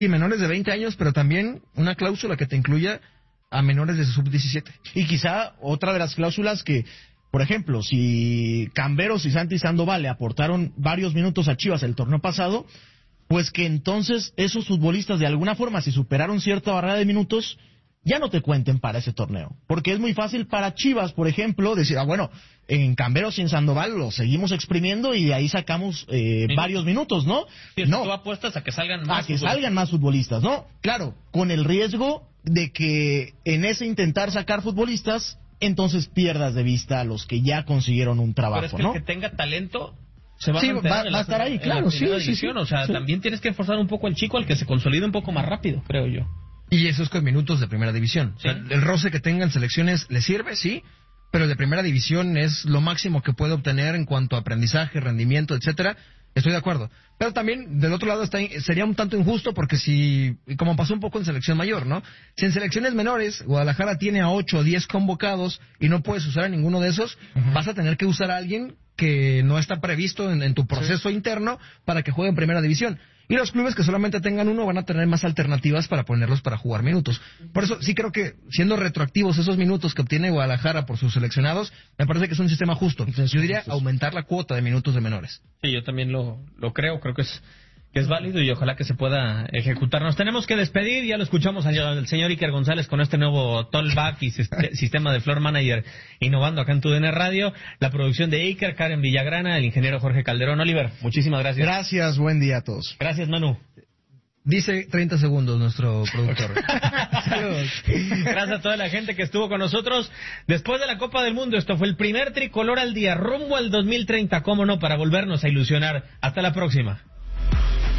y menores de 20 años, pero también una cláusula que te incluya a menores de sub-17. Y quizá otra de las cláusulas que, por ejemplo, si Camberos y Santi Sandoval le aportaron varios minutos a Chivas el torneo pasado, pues que entonces esos futbolistas de alguna forma, si superaron cierta barrera de minutos, ya no te cuenten para ese torneo. Porque es muy fácil para Chivas, por ejemplo, decir, bueno, en Camberos y en Sandoval lo seguimos exprimiendo y de ahí sacamos varios minutos, ¿no? Sí, no. Tú apuestas a que salgan más salgan más futbolistas, ¿no? Claro, con el riesgo de que en ese intentar sacar futbolistas, entonces pierdas de vista a los que ya consiguieron un trabajo, pero es que ¿no? el que tenga talento se va Sí, a mantener va a estar ahí, claro, sí. O sea, también tienes que forzar un poco al chico al que se consolide un poco más rápido, creo yo. Y eso es con minutos de primera división. Sí. O sea, el roce que tenga en selecciones le sirve, sí, pero el de primera división es lo máximo que puede obtener en cuanto a aprendizaje, rendimiento, etcétera. Estoy de acuerdo. Pero también, del otro lado, sería un tanto injusto porque como pasó un poco en selección mayor, ¿no? Si en selecciones menores Guadalajara tiene a 8 o 10 convocados y no puedes usar a ninguno de esos, vas a tener que usar a alguien que no está previsto en tu proceso interno para que juegue en primera división. Y los clubes que solamente tengan uno van a tener más alternativas para ponerlos para jugar minutos. Por eso sí creo que siendo retroactivos esos minutos que obtiene Guadalajara por sus seleccionados, me parece que es un sistema justo. Yo diría aumentar la cuota de minutos de menores. Sí, yo también lo creo que es válido y ojalá que se pueda ejecutar. Nos tenemos que despedir, ya lo escuchamos al señor Iker González con este nuevo Tollback y sistema de Floor Manager innovando acá en TUDN Radio. La producción de Iker, Karen Villagrana, el ingeniero Jorge Calderón. Oliver, muchísimas gracias. Gracias, buen día a todos. Gracias, Manu. Dice 30 segundos nuestro productor. Saludos. Gracias a toda la gente que estuvo con nosotros. Después de la Copa del Mundo, esto fue el primer Tricolor al Día, rumbo al 2030, cómo no, para volvernos a ilusionar. Hasta la próxima.